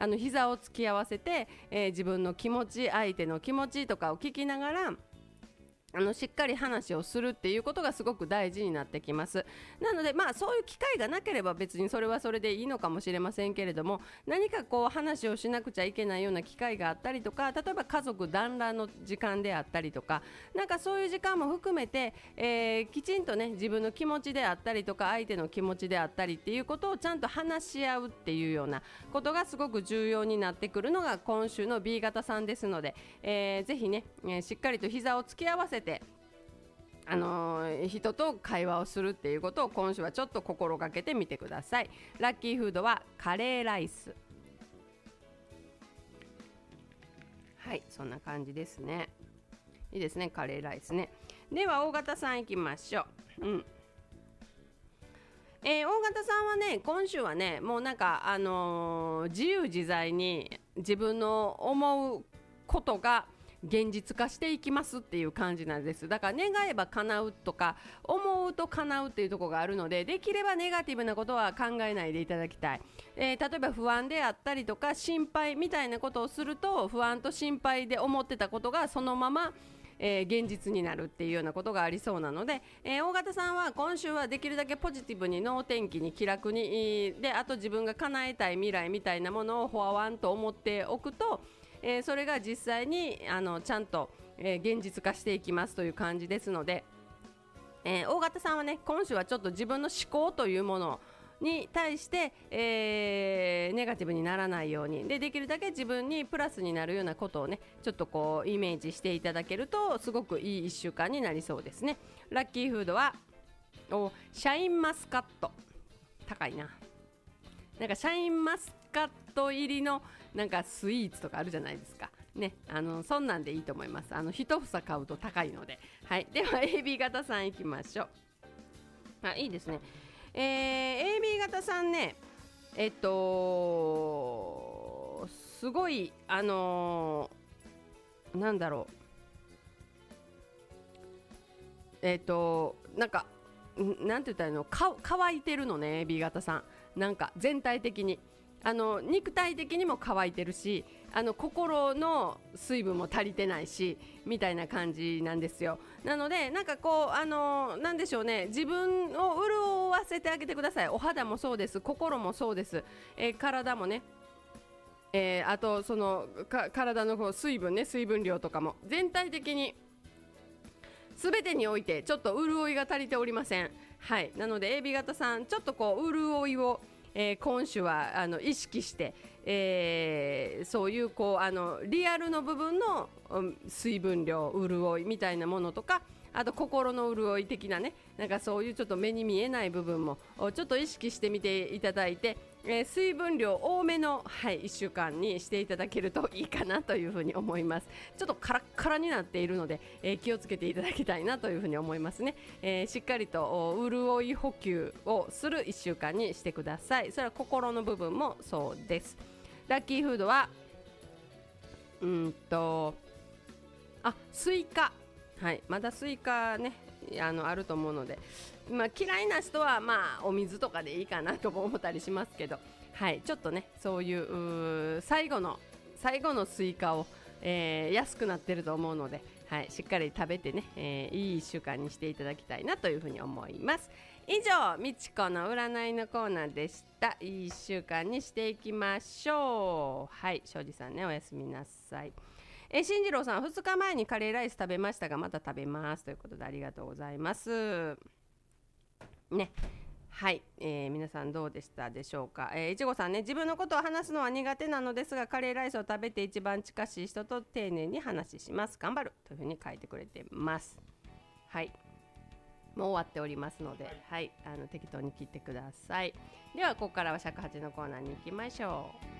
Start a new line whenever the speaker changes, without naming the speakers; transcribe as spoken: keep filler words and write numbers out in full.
あの膝を突き合わせて、えー、自分の気持ち、相手の気持ちとかを聞きながらあのしっかり話をするっていうことがすごく大事になってきます。なので、まあ、そういう機会がなければ別にそれはそれでいいのかもしれませんけれども、何かこう話をしなくちゃいけないような機会があったりとか、例えば家族団らんの時間であったりとか、なんかそういう時間も含めて、えー、きちんとね自分の気持ちであったりとか相手の気持ちであったりっていうことをちゃんと話し合うっていうようなことがすごく重要になってくるのが今週の ビー 型さんですので、えー、ぜひね、えー、しっかりと膝を突き合わせてあのー、人と会話をするっていうことを今週はちょっと心がけてみてください。ラッキーフードはカレーライス。はい、そんな感じですね。いいですね、カレーライスね。では大型さんいきましょう。うんえー、大型さんはね、今週はね、もうなんか、あのー、自由自在に自分の思うことが現実化していきますっていう感じなんです。だから願えば叶うとか思うと叶うっていうところがあるので、できればネガティブなことは考えないでいただきたい。えー、例えば不安であったりとか心配みたいなことをすると、不安と心配で思ってたことがそのままえー、現実になるっていうようなことがありそうなので、えー、大型さんは今週はできるだけポジティブに能天気に気楽にで、あと自分が叶えたい未来みたいなものをほわわんと思っておくと、えー、それが実際にあのちゃんと、えー、現実化していきますという感じですので、えー、大型さんはね今週はちょっと自分の思考というものに対して、えー、ネガティブにならないように で, できるだけ自分にプラスになるようなことをねちょっとこうイメージしていただけるとすごくいいいっしゅうかんになりそうですね。ラッキーフードはおシャインマスカット。高いな。なんかシャインマスカット入りのなんかスイーツとかあるじゃないですかね。あのそんなんでいいと思います。あの一房買うと高いので。はい、では エービー 型さんいきましょう。あ、いいですね。えー、エービー 型さんね、えっとすごいあのー、なんだろうえっとなんかなんて言ったらいいの、か乾いてるのね エービー 型さん。なんか全体的にあの肉体的にも乾いてるし、あの心の水分も足りてないしみたいな感じなんですよ。なのでなんかこうあのなんでしょうね、自分を潤わせてあげてください。お肌もそうです、心もそうです、えー、体もね、えー、あとそのか体のこう水分ね、水分量とかも全体的に全てにおいてちょっと潤いが足りておりません。はい、なので エービー 型さんちょっとこう潤いをえー、今週はあの意識して、えー、そういうこうあのリアルの部分の、うん、水分量、潤いみたいなものとか、あと心の潤い的なね、なんかそういうちょっと目に見えない部分もちょっと意識してみていただいて、えー、水分量多めの、はい、いっしゅうかんにしていただけるといいかなというふうに思います。ちょっとカラッカラになっているので、えー、気をつけていただきたいなというふうに思いますね。えー、しっかりと潤い補給をするいっしゅうかんにしてください。それは心の部分もそうです。ラッキーフードはうんとあスイカ。はい、まだスイカね あのあると思うので、まあ、嫌いな人はまあお水とかでいいかなとも思ったりしますけど、はい、ちょっとねそういう、う最後の最後のスイカを、えー、安くなってると思うので、はい、しっかり食べてね、えー、いいいっしゅうかんにしていただきたいなというふうに思います。以上、みちこの占いのコーナーでした。いいいっしゅうかんにしていきましょう。はい、庄司さんね、おやすみなさい。えー、進次郎さん、ふつかまえにカレーライス食べましたがまた食べますということでありがとうございますね。はい、えー、皆さんどうでしたでしょうか。えー、いちごさんね、自分のことを話すのは苦手なのですがカレーライスを食べて一番近しい人と丁寧に話します、頑張るというふうに書いてくれてます。はい、もう終わっておりますので、はい、あの適当に切ってください。ではここからは尺八のコーナーに行きましょう。